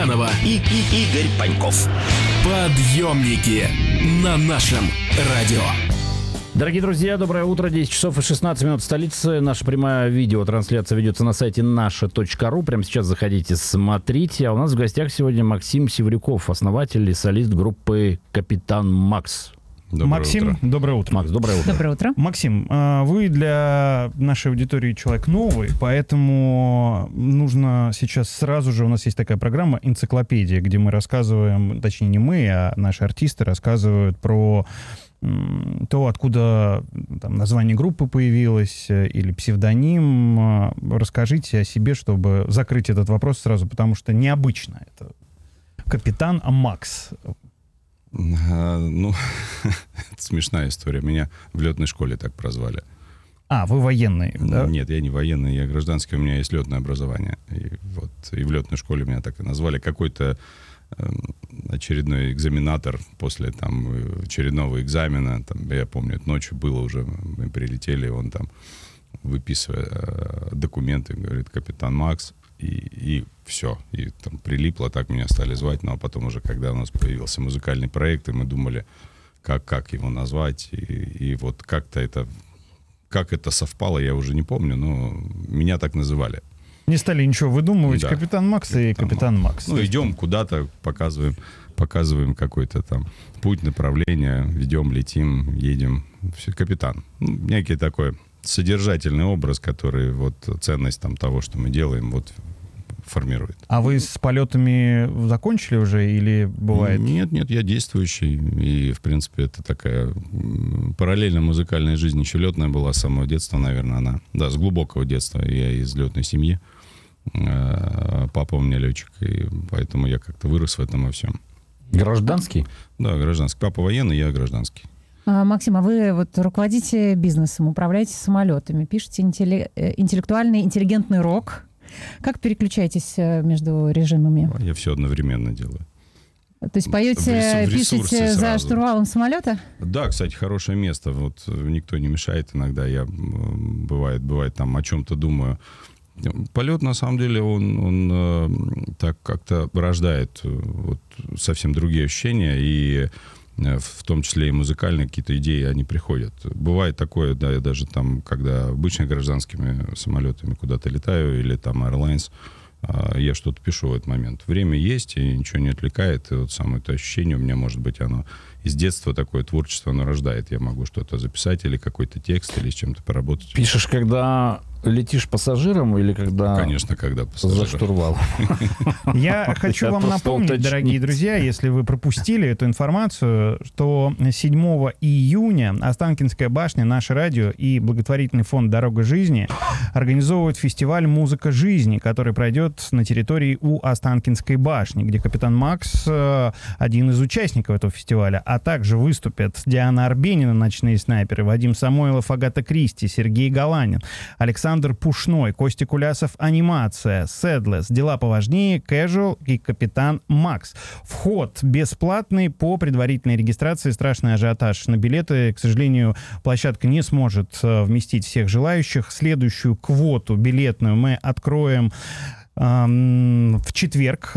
и Игорь Паньков. Подъемники на нашем радио. Дорогие друзья, доброе утро. 10 часов и 16 минут в столице. Наша прямая видеотрансляция ведется на сайте naша.ru. Прямо сейчас заходите, смотрите. А у нас в гостях сегодня Максим Севрюков, основатель и солист группы «Капитан Макс». Максим, доброе утро. Макс, доброе утро. Доброе утро. Максим, вы для нашей аудитории человек новый, поэтому нужно сейчас сразу же, у нас есть такая программа «Энциклопедия», где мы рассказываем, точнее не мы, а наши артисты рассказывают про то, откуда там название группы появилось или псевдоним. Расскажите о себе, чтобы закрыть этот вопрос сразу, потому что необычно это. Капитан Макс. Ну, это смешная история. Меня в летной школе так прозвали. А, вы военный, да? Нет, я не военный, я гражданский, у меня есть летное образование. И в летной школе меня так и назвали. Какой-то очередной экзаменатор после там очередного экзамена, там, я помню, это ночью было уже, мы прилетели, он там, выписывая документы, говорит: «Капитан Макс». И все. И там прилипло, так меня стали звать. Ну, а потом уже, когда у нас появился музыкальный проект, и мы думали, как его назвать. И вот как-то это... Как это совпало, я уже не помню, но меня так называли. Не стали ничего выдумывать. Да. Капитан Макс и Капитан Макс. Ну, идем куда-то, показываем какой-то там путь, направление, ведем, летим, едем. Все, капитан. Ну, некий такой содержательный образ, который вот ценность там того, что мы делаем, вот формирует. А вы с полетами закончили уже или бывает? Нет, я действующий. И, в принципе, это такая параллельно музыкальная жизнь еще летная была с самого детства, наверное, она. Да, с глубокого детства. Я из летной семьи. Папа у меня летчик, и поэтому я как-то вырос в этом во всем. Гражданский? Да, гражданский. Папа военный, я гражданский. Максим, а вы вот руководите бизнесом, управляете самолетами, пишете интеллектуальный, интеллигентный рок. Как переключаетесь между режимами? Я все одновременно делаю. То есть поете, пишете за штурвалом самолета? Да, кстати, хорошее место. Вот никто не мешает иногда. Я бывает там о чем-то думаю. Полет, на самом деле, он так как-то рождает вот совсем другие ощущения, и в том числе и музыкальные какие-то идеи, они приходят. Бывает такое, да, я даже там, когда обычно гражданскими самолетами куда-то летаю, или там Airlines, я что-то пишу в этот момент. Время есть, и ничего не отвлекает, и вот самое это ощущение у меня, может быть, оно из детства такое творчество, оно рождает. Я могу что-то записать, или какой-то текст, или с чем-то поработать. Пишешь, когда летишь пассажиром или когда... Конечно, когда пассажиром. За штурвал. Я хочу вам напомнить, дорогие друзья, если вы пропустили эту информацию, что 7 июня Останкинская башня, наше радио и благотворительный фонд «Дорога жизни» организовывают фестиваль «Музыка жизни», который пройдет на территории у Останкинской башни, где Капитан Макс один из участников этого фестиваля, а также выступят Диана Арбенина, «Ночные снайперы», Вадим Самойлов, Агата Кристи, Сергей Галанин, Александр Пушной, Костя Кулясов, «Анимация», «Седлес», «Дела поважнее», «Casual» и «Капитан Макс». Вход бесплатный по предварительной регистрации. Страшный ажиотаж на билеты. К сожалению, площадка не сможет вместить всех желающих. Следующую квоту билетную мы откроем в четверг,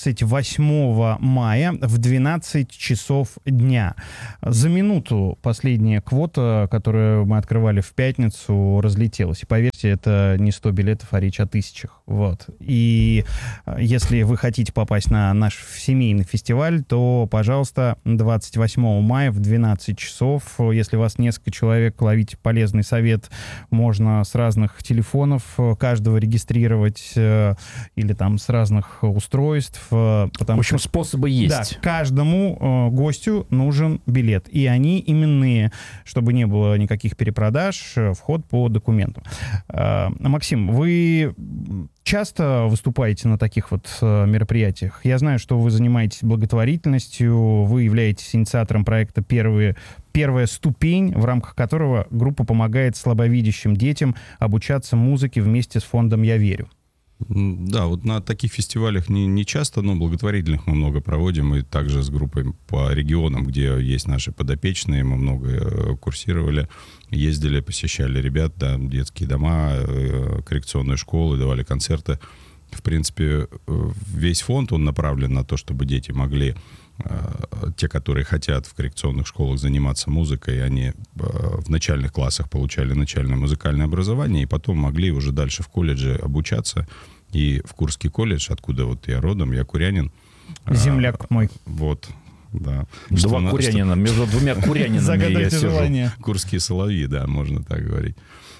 28 мая в 12 часов дня. За минуту последняя квота, которую мы открывали в пятницу, разлетелась. И поверьте, это не 100 билетов, а речь о тысячах. Вот. И если вы хотите попасть на наш семейный фестиваль, то, пожалуйста, 28 мая в 12 часов. Если вас несколько человек, ловите полезный совет. Можно с разных телефонов каждого регистрировать или там с разных устройств. В общем, способы есть. Да, каждому гостю нужен билет. И они именные, чтобы не было никаких перепродаж, вход по документам. Максим, вы часто выступаете на таких вот мероприятиях? Я знаю, что вы занимаетесь благотворительностью, вы являетесь инициатором проекта «Первая ступень», в рамках которого группа помогает слабовидящим детям обучаться музыке вместе с фондом «Я верю». Да, вот на таких фестивалях не часто, но благотворительных мы много проводим. И также с группой по регионам, где есть наши подопечные, мы много курсировали, ездили, посещали ребят, да, детские дома, коррекционные школы, давали концерты. в принципе, весь фонд, он направлен на то, чтобы дети могли, те, которые хотят в коррекционных школах заниматься музыкой, они в начальных классах получали начальное музыкальное образование, и потом могли уже дальше в колледже обучаться. И в Курский колледж, откуда вот я родом, я курянин. Земляк мой. Вот, да. Два курянина, между двумя курянинами я сижу. Курские соловьи, да, можно так говорить.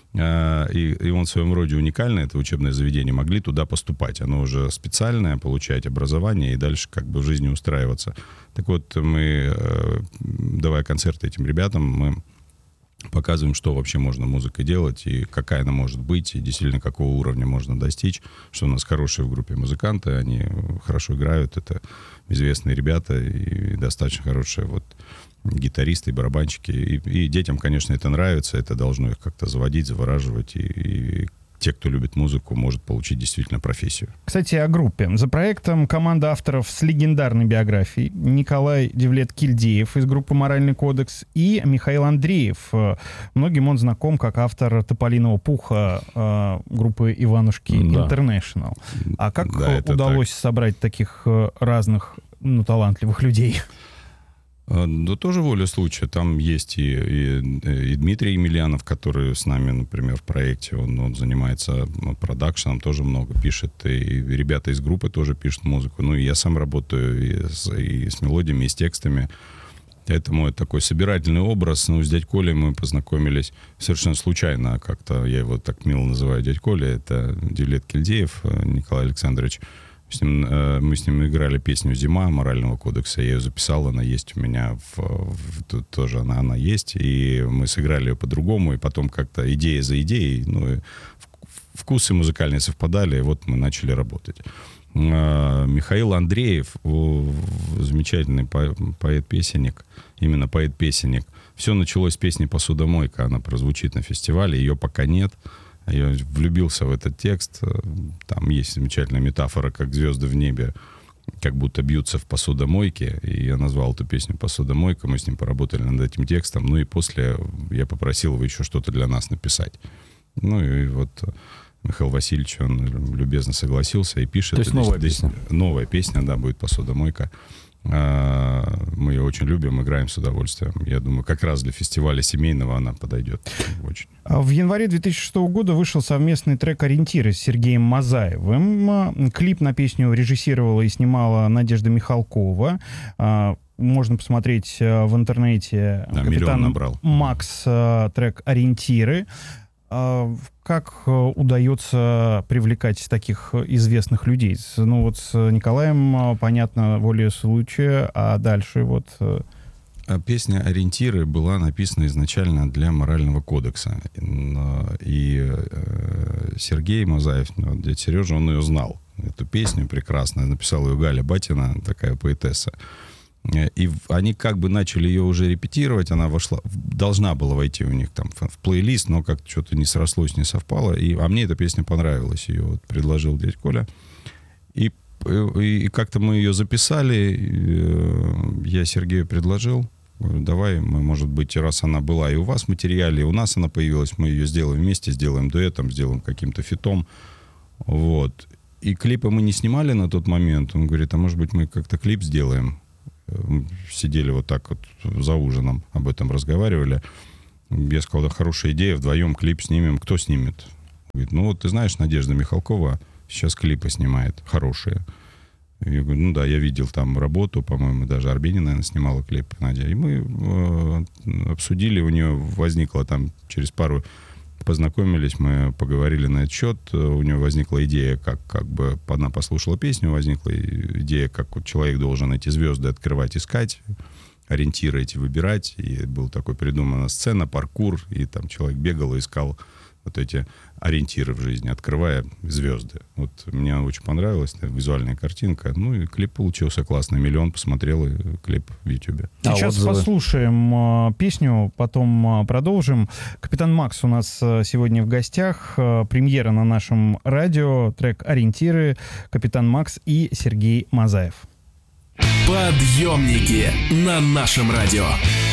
И он в своем роде уникальный, это учебное заведение, могли туда поступать. Оно уже специальное, получать образование и дальше как бы в жизни устраиваться. Так вот, мы, давая концерты этим ребятам, мы показываем, что вообще можно музыкой делать, и какая она может быть, и действительно какого уровня можно достичь, что у нас хорошие в группе музыканты, они хорошо играют, это известные ребята и достаточно хорошие вот гитаристы и барабанщики. И детям, конечно, это нравится, это должно их как-то заводить, завораживать, и те, кто любит музыку, может получить действительно профессию. Кстати, о группе. За проектом команда авторов с легендарной биографией: Николай Девлет-Кильдеев из группы «Моральный кодекс» и Михаил Андреев. Многим он знаком как автор «Тополиного пуха» группы «Иванушки Интернешнл». А как удалось собрать таких разных, талантливых людей? Да тоже воля случая. Там есть и Дмитрий Емельянов, который с нами, например, в проекте. Он занимается продакшеном, тоже много пишет. И ребята из группы тоже пишут музыку. Ну, и я сам работаю и с мелодиями, и с текстами. Поэтому это такой собирательный образ. Ну, с дядь Колей мы познакомились совершенно случайно. Как-то я его так мило называю дядь Коля. Это Девлет-Кильдеев Николай Александрович. Мы с ним играли песню «Зима» Морального кодекса. Я ее записал, она есть у меня, тоже она есть. И мы сыграли ее по-другому, и потом как-то идея за идеей, и вкусы музыкальные совпадали, и вот мы начали работать. Михаил Андреев, замечательный поэт-песенник, именно поэт-песенник. Все началось с песни «Посудомойка», она прозвучит на фестивале, ее пока нет. Я влюбился в этот текст. Там есть замечательная метафора, как звезды в небе как будто бьются в посудомойке. И я назвал эту песню «Посудомойка». Мы с ним поработали над этим текстом. Ну и после я попросил его еще что-то для нас написать. Ну и вот Михаил Васильевич, он любезно согласился и пишет. То есть новая песня? Новая песня, да, будет «Посудомойка». Мы ее очень любим, играем с удовольствием. Я думаю, как раз для фестиваля семейного она подойдет очень. В январе 2006 года вышел совместный трек «Ориентиры» с Сергеем Мазаевым. Клип на песню режиссировала и снимала Надежда Михалкова. Можно посмотреть в интернете. Да, «Капитан Макс» трек «Ориентиры». Как удается привлекать таких известных людей? Ну вот с Николаем, понятно, волей случая, а дальше вот... Песня «Ориентиры» была написана изначально для «Морального кодекса». И Сергей Мазаев, дядя Сережа, он ее знал. Эту песню прекрасно. Написала ее Галя Батина, такая поэтесса. И они как бы начали ее уже репетировать, она должна была войти у них там в плейлист, но как-то что-то не срослось, не совпало. А мне эта песня понравилась, ее вот предложил дядь Коля. И как-то мы ее записали, я Сергею предложил, говорю, давай мы, может быть, раз она была и у вас в материале, и у нас она появилась, мы ее сделаем вместе, сделаем дуэтом, сделаем каким-то фитом. Вот. И клипы мы не снимали на тот момент. Он говорит, а может быть, мы как-то клип сделаем? Сидели вот так вот за ужином, об этом разговаривали. Я сказал, да, хорошая идея, вдвоем клип снимем. Кто снимет? Говорит, ну вот ты знаешь, Надежда Михалкова сейчас клипы снимает хорошие. Я говорю, ну да, я видел там работу, по-моему, даже Арбенина, наверное, снимала клип, Надя. И мы обсудили, у нее возникла там через пару... Познакомились, мы поговорили на этот счет. У нее возникла идея, как бы она послушала песню, возникла идея, как вот человек должен эти звезды открывать, искать, ориентиры эти выбирать. И был такой придумана сцена, паркур, и там человек бегал и искал вот эти ориентиры в жизни, открывая звезды. Вот мне очень понравилась визуальная картинка. Ну и клип получился классный. 1 миллион посмотрел и клип в Ютубе. Сейчас послушаем песню, потом продолжим. «Капитан Макс» у нас сегодня в гостях. Премьера на нашем радио. Трек «Ориентиры», «Капитан Макс» и Сергей Мазаев. Подъемники на нашем радио.